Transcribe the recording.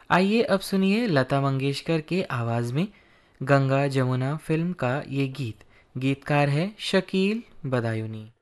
आइए अब सुनिए लता मंगेशकर के आवाज़ में गंगा जमुना फिल्म का ये गीत। गीतकार है शकील बदायूनी।